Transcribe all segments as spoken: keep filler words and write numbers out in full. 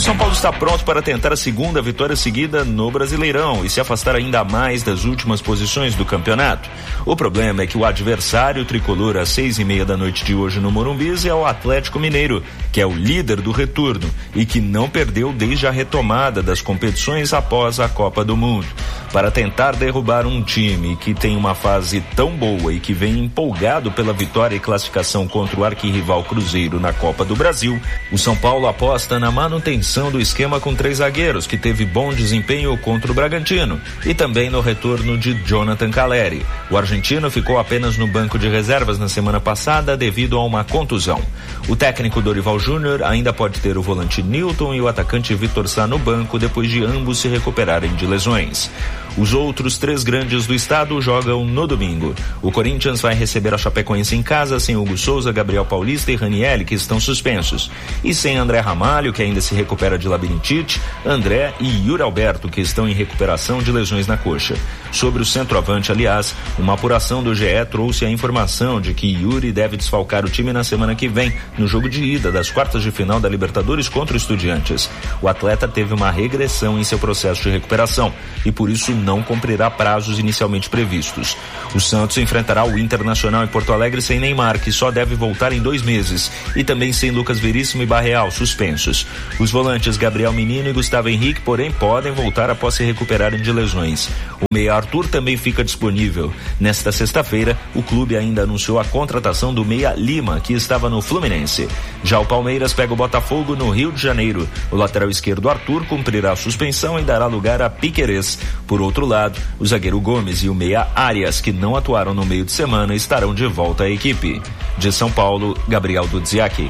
São Paulo está pronto para tentar a segunda vitória seguida no Brasileirão e se afastar ainda mais das últimas posições do campeonato. O problema é que o adversário tricolor às seis e meia da noite de hoje no Morumbi é o Atlético Mineiro, que é o líder do retorno e que não perdeu desde a retomada das competições após a Copa do Mundo. Para tentar derrubar um time que tem uma fase tão boa e que vem empolgado pela vitória e classificação contra o arquirrival Cruzeiro na Copa do Brasil, o São Paulo aposta na manutenção do esquema com três zagueiros, que teve bom desempenho contra o Bragantino, e também no retorno de Jonathan Calleri. O argentino ficou apenas no banco de reservas na semana passada devido a uma contusão. O técnico Dorival Júnior ainda pode ter o volante Nilton e o atacante Vitor Sá no banco depois de ambos se recuperarem de lesões. Os outros três grandes do estado jogam no domingo. O Corinthians vai receber a Chapecoense em casa sem Hugo Souza, Gabriel Paulista e Ranieri, que estão suspensos. E sem André Ramalho, que ainda se recupera de labirintite, André e Yuri Alberto, que estão em recuperação de lesões na coxa. Sobre o centroavante, aliás, uma apuração do G E trouxe a informação de que Yuri deve desfalcar o time na semana que vem, no jogo de ida das quartas de final da Libertadores contra o Estudiantes. O atleta teve uma regressão em seu processo de recuperação e por isso não cumprirá prazos inicialmente previstos. O Santos enfrentará o Internacional em Porto Alegre sem Neymar, que só deve voltar em dois meses, e também sem Lucas Veríssimo e Barreal, suspensos. Os volantes Gabriel Menino e Gustavo Henrique, porém, podem voltar após se recuperarem de lesões. O meia Arthur também fica disponível. Nesta sexta-feira, o clube ainda anunciou a contratação do meia Lima, que estava no Fluminense. Já o Palmeiras pega o Botafogo no Rio de Janeiro. O lateral esquerdo Arthur cumprirá a suspensão e dará lugar a Piquerez. Por outro lado, o zagueiro Gomes e o meia Arias, que não atuaram no meio de semana, estarão de volta à equipe. De São Paulo, Gabriel Dudziak.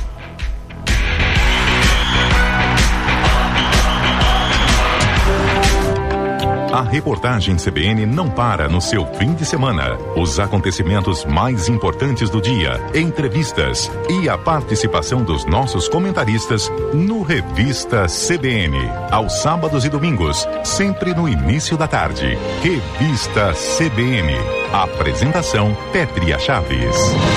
A reportagem C B N não para no seu fim de semana. Os acontecimentos mais importantes do dia, entrevistas e a participação dos nossos comentaristas no Revista C B N. Aos sábados e domingos, sempre no início da tarde. Revista C B N. Apresentação Pétria Chaves.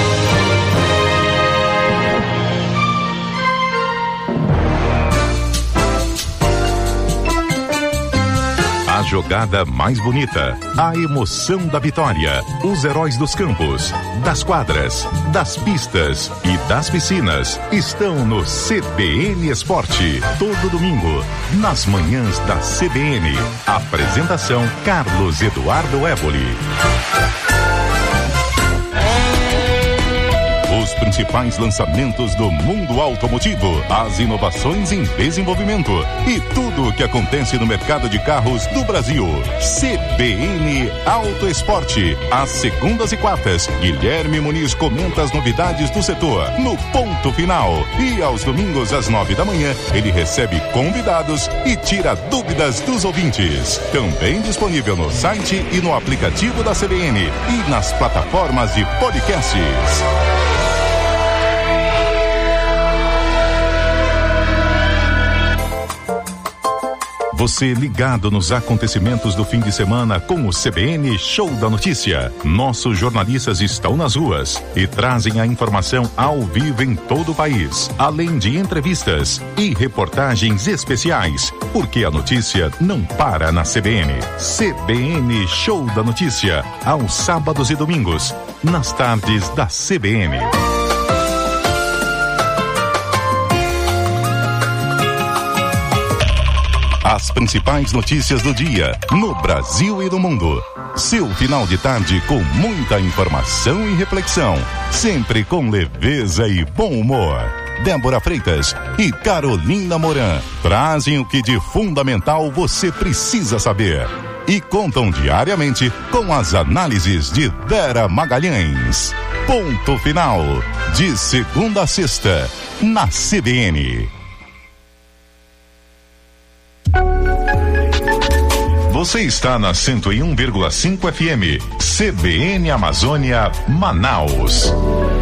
A jogada mais bonita, a emoção da vitória, os heróis dos campos, das quadras, das pistas e das piscinas estão no C B N Esporte. Todo domingo, nas manhãs da C B N. Apresentação Carlos Eduardo Évoli. Os principais lançamentos do mundo automotivo, as inovações em desenvolvimento e tudo o que acontece no mercado de carros do Brasil. C B N Auto Esporte. Às segundas e quartas, Guilherme Muniz comenta as novidades do setor no Ponto Final. E aos domingos, às nove da manhã, ele recebe convidados e tira dúvidas dos ouvintes. Também disponível no site e no aplicativo da C B N e nas plataformas de podcasts. Você ligado nos acontecimentos do fim de semana com o C B N Show da Notícia. Nossos jornalistas estão nas ruas e trazem a informação ao vivo em todo o país, além de entrevistas e reportagens especiais, porque a notícia não para na C B N. C B N Show da Notícia, aos sábados e domingos, nas tardes da C B N. As principais notícias do dia, no Brasil e no mundo. Seu final de tarde com muita informação e reflexão. Sempre com leveza e bom humor. Débora Freitas e Carolina Moran trazem o que de fundamental você precisa saber. E contam diariamente com as análises de Vera Magalhães. Ponto Final, de segunda a sexta, na C B N. Você está na cento e um vírgula cinco F M, C B N Amazônia, Manaus.